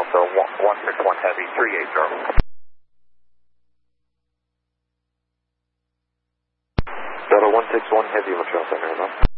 Delta 161 Heavy 380. Delta 161 Heavy, Montreal Center, enough.